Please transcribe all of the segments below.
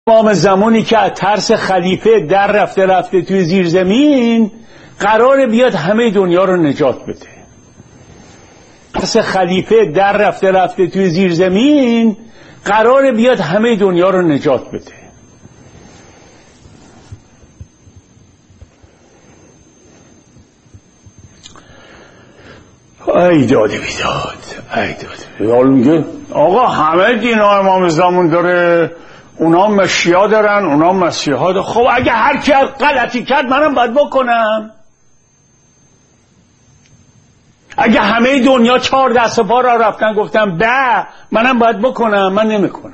امام زمانی که از ترس خلیفه در رفته توی زیر زمین، قراره بیاد همه دنیا رو نجات بده. ترس خلیفه در رفته توی زیر زمین، قراره بیاد همه دنیا رو نجات بده. ای داد بیداد، ای داد. حالا میگه آقا همه دین ها امام زمان داره، اونا مشیعا دارن، اونا مسیحا دارن. خب اگه هر کی غلطی کرد منم باید بکنم؟ اگه همه دنیا 4 دست و پا را رفتن گفتم به، منم باید بکنم؟ من نمیکنم.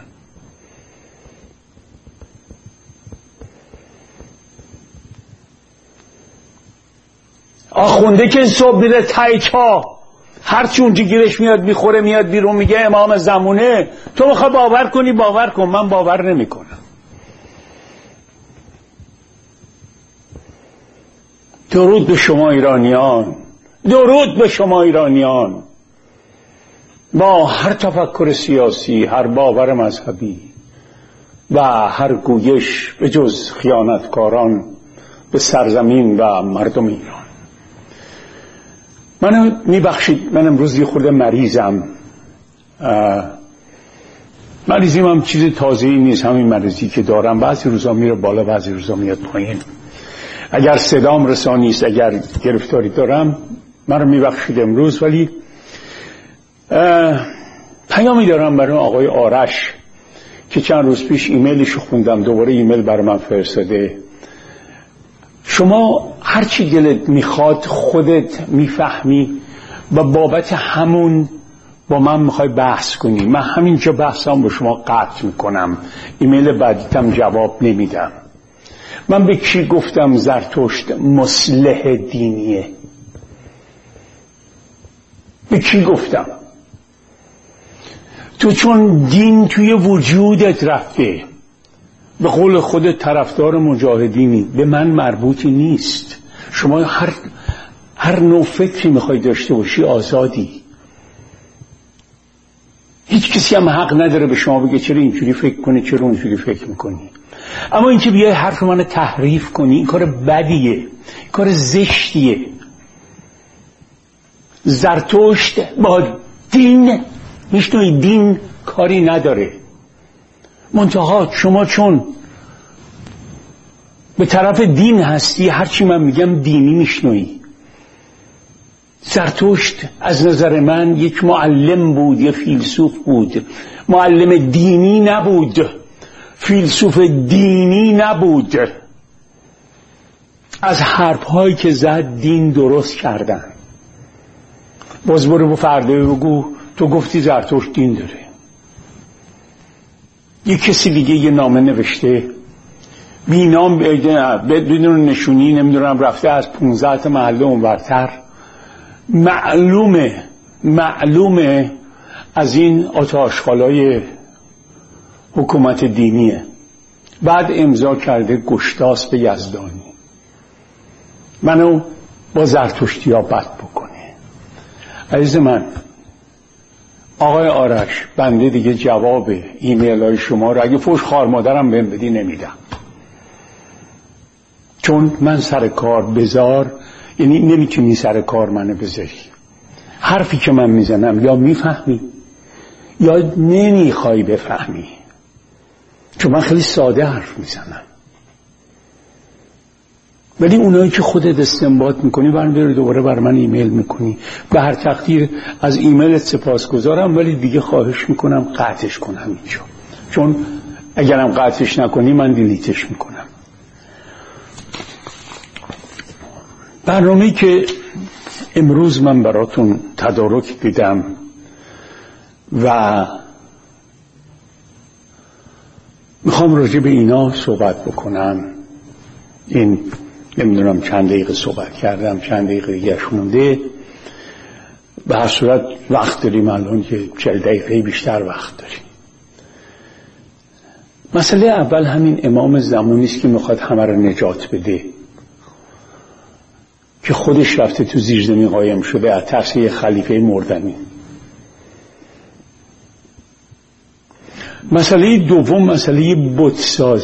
آخونده که صبح میره تای چاه، هرچی اونجا گیرش میاد میخوره میاد بیرون میگه امام زمونه، تو میخوای باور کنی باور کن، من باور نمی کنم. درود به شما ایرانیان، درود به شما ایرانیان، با هر تفکر سیاسی، هر باور مذهبی و هر گویش به جز خیانتکاران به سرزمین و مردم ایران. منو میبخشید، من امروز یه خورده مریضم. مریضیم هم چیز تازه‌ای نیست، همین مریضی که دارم بعضی روزا میره بالا بعضی روزا میاد پایین. اگر صدام رسانی است، اگر گرفتاری دارم منو میبخشید امروز. ولی پیامی دارم برای آقای آرش که چند روز پیش ایمیلشو خوندم، دوباره ایمیل برای من فرستاده. شما هرچی دلت میخواد خودت میفهمی و بابت همون با من میخوای بحث کنی. من همینجا بحثم با شما قطع میکنم، ایمیل بعدیتم جواب نمیدم. من به کی گفتم زرتشت مصلح دینیه؟ به کی گفتم؟ تو چون دین توی وجودت رفته، به قول خودت طرفدار مجاهدینی، به من مربوطی نیست. شما هر نوع فکری میخوای داشته باشی آزادی. هیچ کسی هم حق نداره به شما بگه چرا اینجوری فکر کنی چرا اونجوری فکر میکنی. اما اینکه بیای حرف منو تحریف کنی، این کار بدیه، کار زشتیه. زرتشت با دین میشنوی، دین کاری نداره. منتها شما چون به طرف دین هستی، هرچی من میگم دینی میشنوی. زرتشت از نظر من یک معلم بود، یک فیلسوف بود، معلم دینی نبود، فیلسوف دینی نبود. از حرفهایی که زد دین درست کردن. باز برو فردا بگو تو گفتی زرتشت دین داره. یک کسی دیگه یه نامه نوشته بی نام بدون نشونی، نمیدونم رفته از 15 محله اونورتر، معلومه از این آتش‌خالای حکومت دینیه. بعد امضا کرده گشتاس به یزدانی، منو با زرتشتی‌ها بد بکنه. عزیز من، آقای آرش، بنده دیگه جواب ایمیل های شما رو اگه فوش خوار مادرم بهم بدی نمیدم، چون من سر کار بذار، یعنی نمیتونی سر کار منو بذاری. حرفی که من میزنم یا میفهمی یا نمیخوای بفهمی، چون من خیلی ساده حرف میزنم. ولی اونایی که خودت استنباط میکنی برمی‌داری دوباره بر من ایمیل میکنی. به هر تقدیر از ایمیلت سپاسگزارم، ولی دیگه خواهش میکنم قطعش کنم اینجا، چون اگرم قطعش نکنی من دیلیتش میکنم. برنامه‌ای که امروز من براتون تدارک دیدم و میخوام راجع به اینا صحبت بکنم. این نمیدونم چند دقیقه صحبت کردم، چند دقیقه دیگه مونده. به هر صورت وقت داریم الان که 40 دقیقه بیشتر وقت داریم. مسئله اول همین امام زمانی است که میخواد همه رو نجات بده، که خودش رفته تو زیرزمین قایم شده از ترس یه خلیفه مردنی. مسئله دوم مسئله بت‌سازی